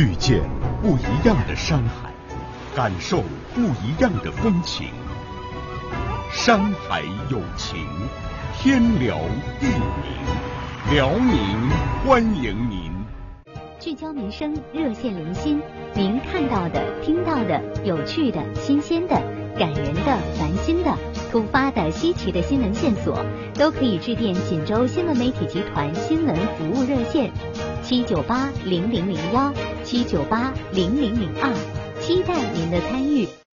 遇见不一样的山海，感受不一样的风情。山海有情，天辽地宁，辽宁欢迎您。 聚焦民生，热线零星，您看到的、听到的、有趣的、新鲜的、感人的、烦心的、突发的、稀奇的新闻线索，都可以致电锦州新闻媒体集团新闻服务热线7980001，7980002，期待您的参与。